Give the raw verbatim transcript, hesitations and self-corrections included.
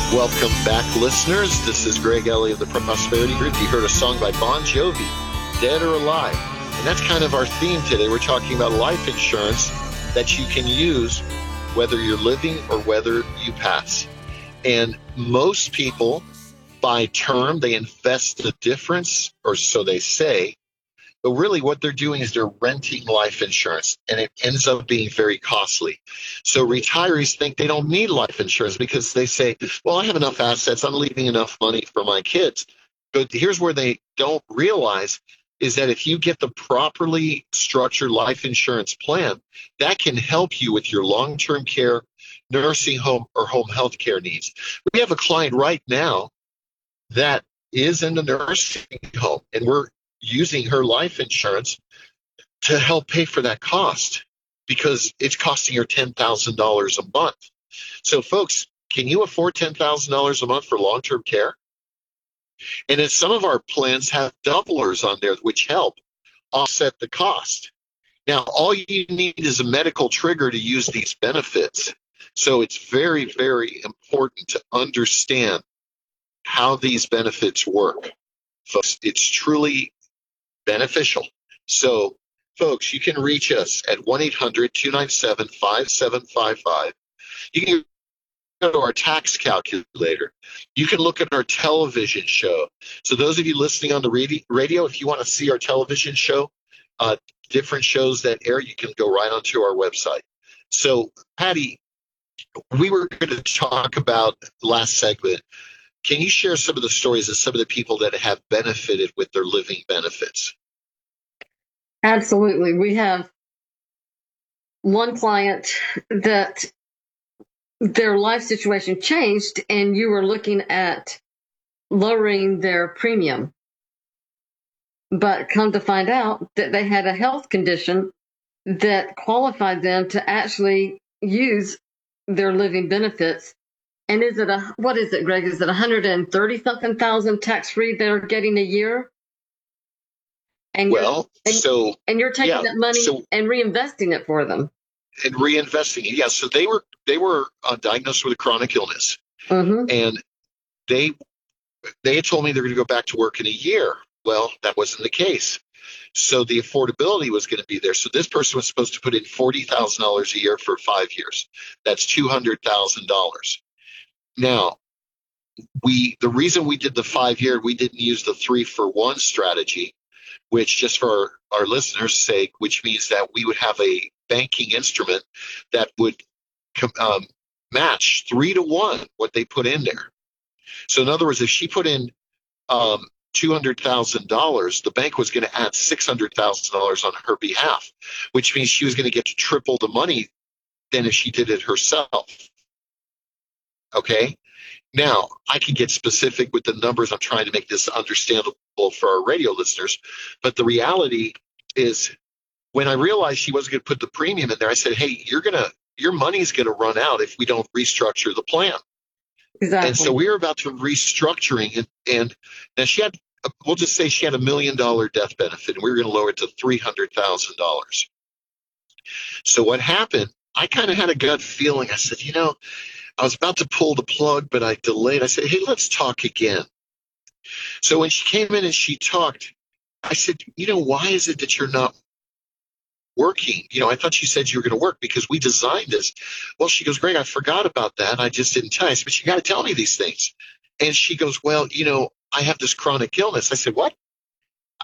Welcome back, listeners. This is Greg Ellie of the Prosperity Group. You heard a song by Bon Jovi, Dead or Alive. And that's kind of our theme today. We're talking about life insurance that you can use whether you're living or whether you pass. And most people buy term, they invest the difference, or so they say. But really what they're doing is they're renting life insurance, and it ends up being very costly. So retirees think they don't need life insurance because they say, well, I have enough assets. I'm leaving enough money for my kids. But here's where they don't realize is that if you get the properly structured life insurance plan, that can help you with your long-term care, nursing home, or home health care needs. We have a client right now that is in the nursing home, and we're using her life insurance to help pay for that cost because it's costing her ten thousand dollars a month. So, folks, can you afford ten thousand dollars a month for long-term care? And then some of our plans have doublers on there, which help offset the cost. Now, all you need is a medical trigger to use these benefits. So it's very, very important to understand how these benefits work. Folks, it's truly beneficial. So, folks, you can reach us at one eight hundred two nine seven five seven five five. You can go to our tax calculator. You can look at our television show. So those of you listening on the radio, if you want to see our television show, uh, different shows that air, you can go right onto our website. So, Patty, we were going to talk about the last segment. Can you share some of the stories of some of the people that have benefited with their living benefits? Absolutely. We have one client that their life situation changed, and you were looking at lowering their premium. But come to find out that they had a health condition that qualified them to actually use their living benefits. And is it a, what is it, Greg? Is it one hundred thirty something thousand tax free they're getting a year? And well, and, so and you're taking yeah, that money so, and reinvesting it for them. And reinvesting it, yeah. So they were they were uh, diagnosed with a chronic illness, mm-hmm. and they they had told me they're going to go back to work in a year. Well, that wasn't the case. So the affordability was going to be there. So this person was supposed to put in forty thousand dollars a year for five years. That's two hundred thousand dollars. Now, we the reason we did the five year, we didn't use the three for one strategy, which, just for our, our listeners' sake, which means that we would have a banking instrument that would um, match three to one what they put in there. So in other words, if she put in um, two hundred thousand dollars, the bank was going to add six hundred thousand dollars on her behalf, which means she was going to get to triple the money than if she did it herself. Okay? Now, I can get specific with the numbers. I'm trying to make this understandable for our radio listeners. But the reality is, when I realized she wasn't going to put the premium in there, I said, hey, you're going to, your money's going to run out if we don't restructure the plan. Exactly. And so we were about to restructuring, and, and now she had, we'll just say she had a million dollar death benefit, and we were going to lower it to three hundred thousand dollars. So what happened, I kind of had a gut feeling. I said, you know, I was about to pull the plug, but I delayed. I said, hey, let's talk again. So when she came in and she talked, I said, you know, why is it that you're not working? You know, I thought you said you were going to work because we designed this. Well, she goes, Greg, I forgot about that. I just didn't tell you. I said, but you got to tell me these things. And she goes, well, you know, I have this chronic illness. I said, what?